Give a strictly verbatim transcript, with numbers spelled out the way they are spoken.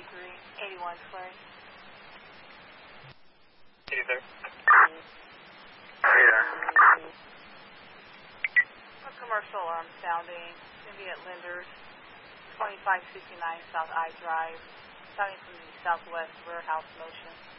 eighty-three, eighty-one Clay. Hey there. Hey there. A commercial alarm sounding. It's going to be at Linder's, twenty-five sixty-nine South I Drive, sounding from the southwest warehouse motion.